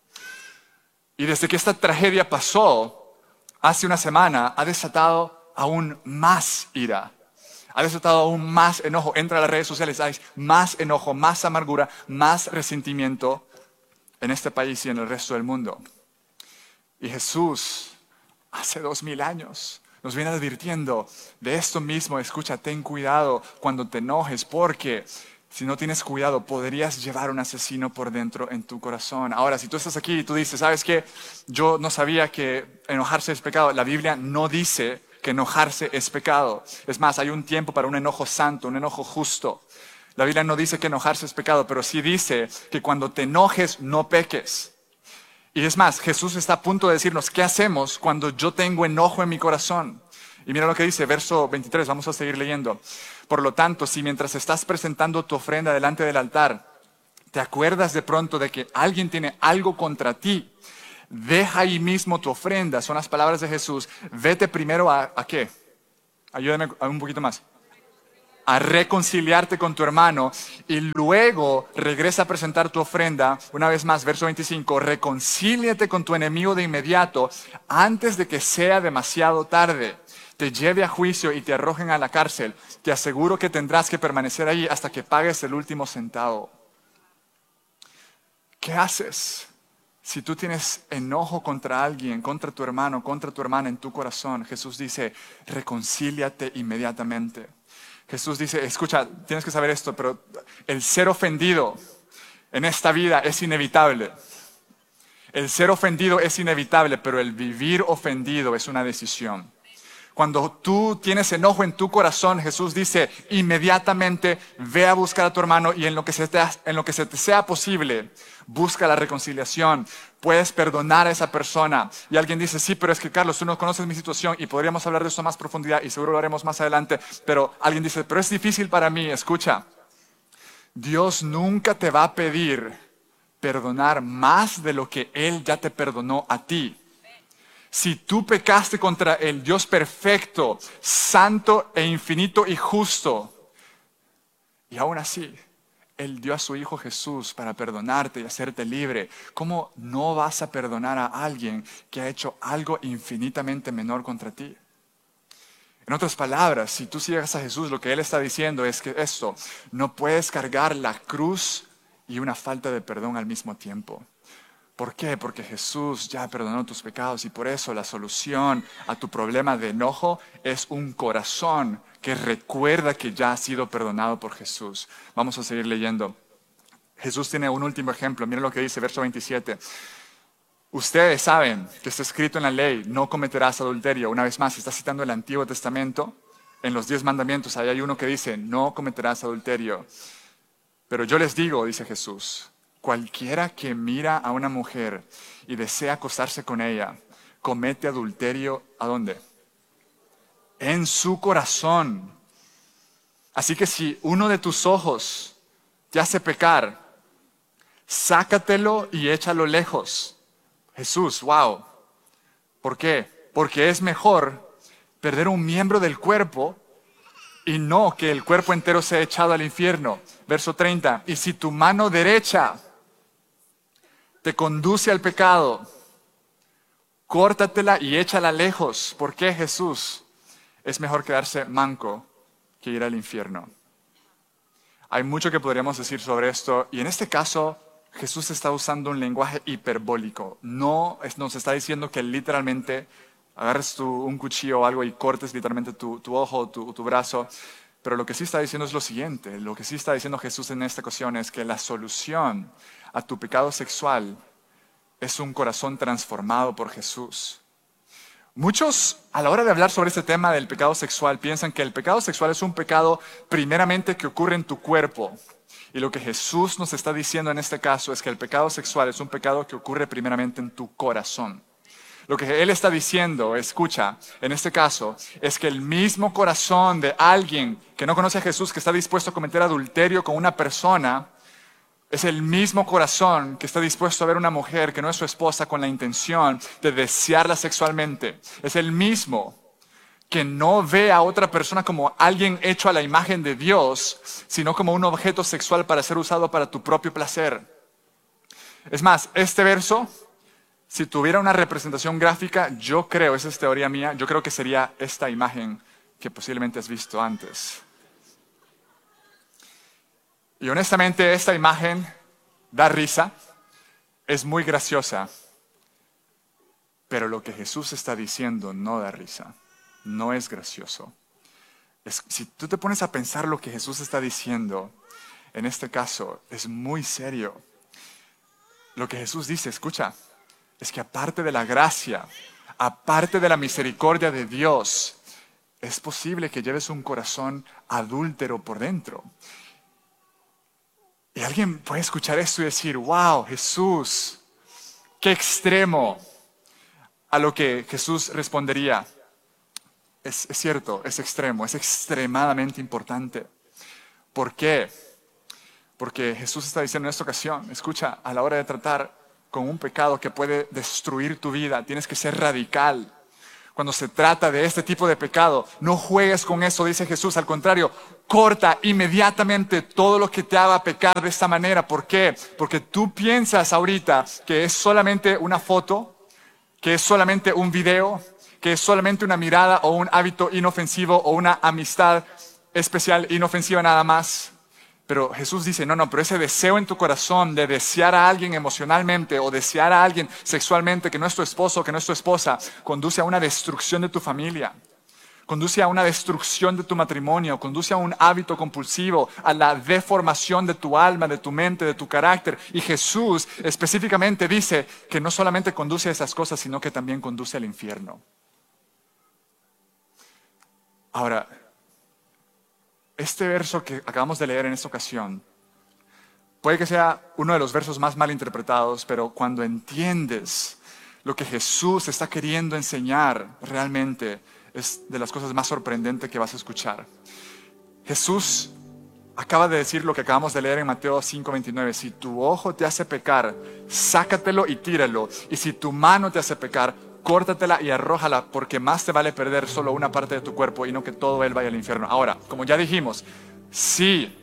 Speaker 3: Y desde que esta tragedia pasó, hace una semana, ha desatado aún más ira. Ha desatado aún más enojo. Entra a las redes sociales, hay más enojo, más amargura, más resentimiento en este país y en el resto del mundo. Y Jesús, hace dos mil años, nos viene advirtiendo de esto mismo. Escucha, ten cuidado cuando te enojes, porque si no tienes cuidado, podrías llevar un asesino por dentro en tu corazón. Ahora, si tú estás aquí y tú dices, ¿sabes qué? Yo no sabía que enojarse es pecado. La Biblia no dice que enojarse es pecado. Es más, hay un tiempo para un enojo santo, un enojo justo. La Biblia no dice que enojarse es pecado, pero sí dice que cuando te enojes, no peques. Y es más, Jesús está a punto de decirnos, ¿qué hacemos cuando yo tengo enojo en mi corazón? Y mira lo que dice, verso veintitrés, vamos a seguir leyendo. Por lo tanto, si mientras estás presentando tu ofrenda delante del altar, te acuerdas de pronto de que alguien tiene algo contra ti, deja ahí mismo tu ofrenda, son las palabras de Jesús. Vete primero a, ¿a qué? Ayúdame un poquito más. A reconciliarte con tu hermano y luego regresa a presentar tu ofrenda. Una vez más, verso veinticinco, reconcíliate con tu enemigo de inmediato antes de que sea demasiado tarde, te lleve a juicio y te arrojen a la cárcel. Te aseguro que tendrás que permanecer ahí hasta que pagues el último centavo. ¿Qué haces si tú tienes enojo contra alguien, contra tu hermano, contra tu hermana en tu corazón? Jesús dice, reconcíliate inmediatamente. Jesús dice, escucha, tienes que saber esto, pero el ser ofendido en esta vida es inevitable. El ser ofendido es inevitable, pero el vivir ofendido es una decisión. Cuando tú tienes enojo en tu corazón, Jesús dice, inmediatamente ve a buscar a tu hermano y en lo que se te, en lo que se te sea posible, busca la reconciliación. Puedes perdonar a esa persona. Y alguien dice, sí, pero es que Carlos, tú no conoces mi situación y podríamos hablar de eso a más profundidad y seguro lo haremos más adelante. Pero alguien dice, pero es difícil para mí. Escucha, Dios nunca te va a pedir perdonar más de lo que Él ya te perdonó a ti. Si tú pecaste contra el Dios perfecto, santo e infinito y justo, y aún así, Él dio a su Hijo Jesús para perdonarte y hacerte libre, ¿cómo no vas a perdonar a alguien que ha hecho algo infinitamente menor contra ti? En otras palabras, si tú sigues a Jesús, lo que Él está diciendo es que esto, no puedes cargar la cruz y una falta de perdón al mismo tiempo. ¿Por qué? Porque Jesús ya perdonó tus pecados y por eso la solución a tu problema de enojo es un corazón que recuerda que ya ha sido perdonado por Jesús. Vamos a seguir leyendo. Jesús tiene un último ejemplo. Miren lo que dice, verso veintisiete. Ustedes saben que está escrito en la ley, no cometerás adulterio. Una vez más, está citando el Antiguo Testamento. En los diez mandamientos, ahí hay uno que dice, no cometerás adulterio. Pero yo les digo, dice Jesús, cualquiera que mira a una mujer y desea acostarse con ella, comete adulterio, ¿a dónde? En su corazón. Así que si uno de tus ojos te hace pecar, sácatelo y échalo lejos. Jesús, wow. ¿Por qué? Porque es mejor perder un miembro del cuerpo y no que el cuerpo entero sea echado al infierno. Verso treinta. Y si tu mano derecha te conduce al pecado, córtatela y échala lejos. ¿Por qué, Jesús? Es mejor quedarse manco que ir al infierno. Hay mucho que podríamos decir sobre esto, y en este caso Jesús está usando un lenguaje hiperbólico. No nos está diciendo que literalmente agarres tu, un cuchillo o algo y cortes literalmente tu, tu ojo o tu, tu brazo. Pero lo que sí está diciendo es lo siguiente. Lo que sí está diciendo Jesús en esta ocasión es que la solución a tu pecado sexual es un corazón transformado por Jesús. Muchos, a la hora de hablar sobre este tema del pecado sexual, piensan que el pecado sexual es un pecado primeramente que ocurre en tu cuerpo. Y lo que Jesús nos está diciendo en este caso es que el pecado sexual es un pecado que ocurre primeramente en tu corazón. Lo que Él está diciendo, escucha, en este caso, es que el mismo corazón de alguien que no conoce a Jesús, que está dispuesto a cometer adulterio con una persona, es el mismo corazón que está dispuesto a ver a una mujer que no es su esposa con la intención de desearla sexualmente. Es el mismo que no ve a otra persona como alguien hecho a la imagen de Dios, sino como un objeto sexual para ser usado para tu propio placer. Es más, este verso, si tuviera una representación gráfica, yo creo, esa es teoría mía, yo creo que sería esta imagen que posiblemente has visto antes. Y honestamente, esta imagen da risa, es muy graciosa, pero lo que Jesús está diciendo no da risa, no es gracioso. Es, si tú te pones a pensar lo que Jesús está diciendo, en este caso, es muy serio. Lo que Jesús dice, escucha, es que aparte de la gracia, aparte de la misericordia de Dios, es posible que lleves un corazón adúltero por dentro. Y alguien puede escuchar esto y decir, wow, Jesús, qué extremo. A lo que Jesús respondería, es, es cierto, es extremo, es extremadamente importante. ¿Por qué? Porque Jesús está diciendo en esta ocasión, escucha, a la hora de tratar con un pecado que puede destruir tu vida. Tienes que ser radical. Cuando se trata de este tipo de pecado, no juegues con eso, dice Jesús. Al contrario, corta inmediatamente todo lo que te haga pecar de esta manera. ¿Por qué? Porque tú piensas ahorita que es solamente una foto, que es solamente un video, que es solamente una mirada o un hábito inofensivo o una amistad especial, inofensiva nada más. Pero Jesús dice, no, no, pero ese deseo en tu corazón de desear a alguien emocionalmente o desear a alguien sexualmente que no es tu esposo o que no es tu esposa, conduce a una destrucción de tu familia, conduce a una destrucción de tu matrimonio, conduce a un hábito compulsivo, a la deformación de tu alma, de tu mente, de tu carácter. Y Jesús específicamente dice que no solamente conduce a esas cosas, sino que también conduce al infierno. Ahora, este verso que acabamos de leer en esta ocasión puede que sea uno de los versos más mal interpretados, pero cuando entiendes lo que Jesús está queriendo enseñar, realmente es de las cosas más sorprendentes que vas a escuchar. Jesús acaba de decir lo que acabamos de leer en Mateo cinco veintinueve. Si tu ojo te hace pecar, sácatelo y tíralo. Y si tu mano te hace pecar, córtatela y arrójala, porque más te vale perder solo una parte de tu cuerpo y no que todo él vaya al infierno. Ahora, como ya dijimos, si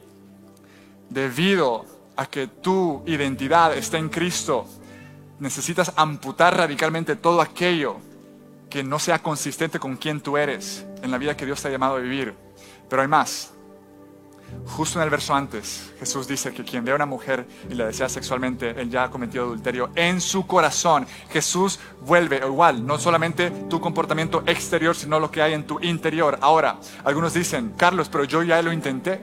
Speaker 3: debido a que tu identidad está en Cristo, necesitas amputar radicalmente todo aquello que no sea consistente con quien tú eres en la vida que Dios te ha llamado a vivir. Pero hay más. Justo en el verso antes, Jesús dice que quien ve a una mujer y la desea sexualmente, él ya ha cometido adulterio en su corazón. Jesús vuelve igual, no solamente tu comportamiento exterior, sino lo que hay en tu interior. Ahora, algunos dicen, Carlos, pero yo ya lo intenté.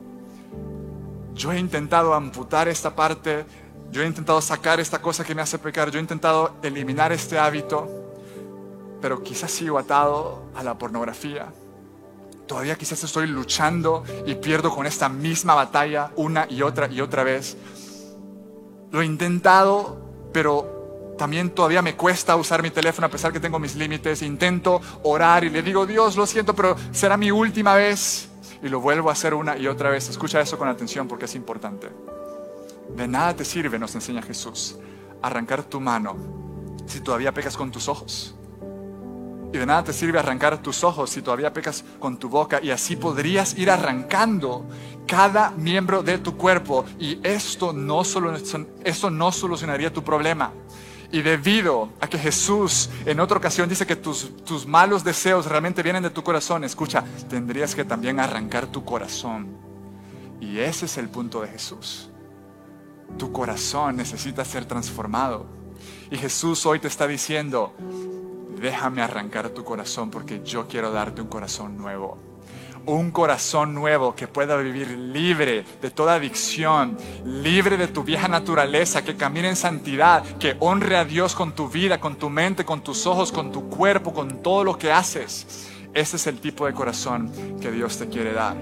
Speaker 3: Yo he intentado amputar esta parte, yo he intentado sacar esta cosa que me hace pecar, yo he intentado eliminar este hábito, pero quizás sigo atado a la pornografía. Todavía quizás estoy luchando y pierdo con esta misma batalla una y otra y otra vez. Lo he intentado, pero también todavía me cuesta usar mi teléfono a pesar que tengo mis límites. Intento orar y le digo, Dios, lo siento, pero será mi última vez. Y lo vuelvo a hacer una y otra vez. Escucha eso con atención porque es importante. De nada te sirve, nos enseña Jesús, arrancar tu mano si todavía pecas con tus ojos. Y de nada te sirve arrancar tus ojos si todavía pecas con tu boca. Y así podrías ir arrancando cada miembro de tu cuerpo. Y esto no, solo, esto no solucionaría tu problema. Y debido a que Jesús en otra ocasión dice que tus, tus malos deseos realmente vienen de tu corazón, escucha, tendrías que también arrancar tu corazón. Y ese es el punto de Jesús. Tu corazón necesita ser transformado. Y Jesús hoy te está diciendo, déjame arrancar tu corazón porque yo quiero darte un corazón nuevo. Un corazón nuevo que pueda vivir libre de toda adicción, libre de tu vieja naturaleza, que camine en santidad, que honre a Dios con tu vida, con tu mente, con tus ojos, con tu cuerpo, con todo lo que haces. Ese es el tipo de corazón que Dios te quiere dar.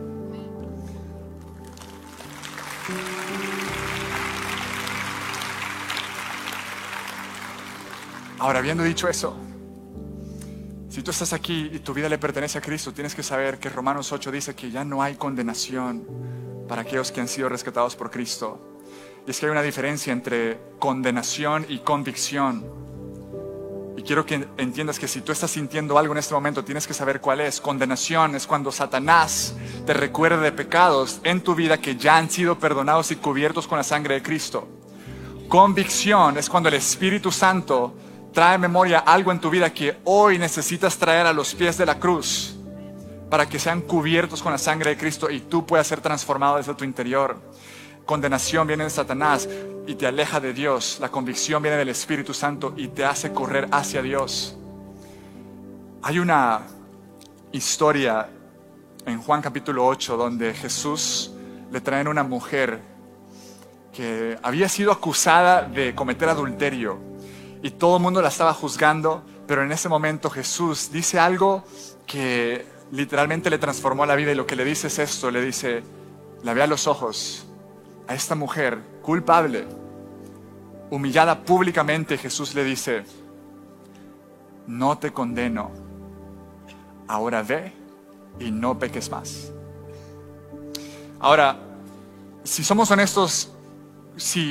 Speaker 3: Ahora, habiendo dicho eso, si tú estás aquí y tu vida le pertenece a Cristo, tienes que saber que Romanos ocho dice que ya no hay condenación para aquellos que han sido rescatados por Cristo. Y es que hay una diferencia entre condenación y convicción. Y quiero que entiendas que si tú estás sintiendo algo en este momento, tienes que saber cuál es. Condenación es cuando Satanás te recuerda de pecados en tu vida que ya han sido perdonados y cubiertos con la sangre de Cristo. Convicción es cuando el Espíritu Santo trae a memoria algo en tu vida que hoy necesitas traer a los pies de la cruz para que sean cubiertos con la sangre de Cristo y tú puedas ser transformado desde tu interior. Condenación viene de Satanás y te aleja de Dios. La convicción viene del Espíritu Santo y te hace correr hacia Dios. Hay una historia en Juan capítulo ocho donde Jesús le traen una mujer que había sido acusada de cometer adulterio. Y todo el mundo la estaba juzgando, pero en ese momento Jesús dice algo que literalmente le transformó la vida. Y lo que le dice es esto, le dice, la ve a los ojos a esta mujer culpable, humillada públicamente. Jesús le dice, no te condeno, ahora ve y no peques más. Ahora, si somos honestos, si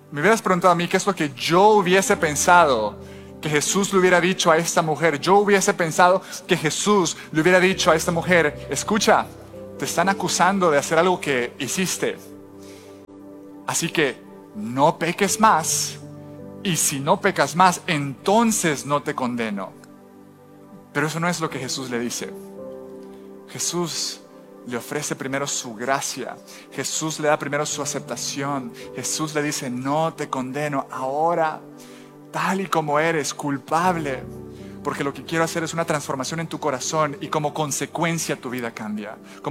Speaker 3: me hubieras preguntado a mí qué es lo que yo hubiese pensado que Jesús le hubiera dicho a esta mujer, yo hubiese pensado que Jesús le hubiera dicho a esta mujer, escucha, te están acusando de hacer algo que hiciste. Así que no peques más, y si no pecas más, entonces no te condeno. Pero eso no es lo que Jesús le dice. Jesús le ofrece primero su gracia. Jesús le da primero su aceptación. Jesús le dice, no te condeno ahora, tal y como eres, culpable. Porque lo que quiero hacer es una transformación en tu corazón y como consecuencia tu vida cambia. Como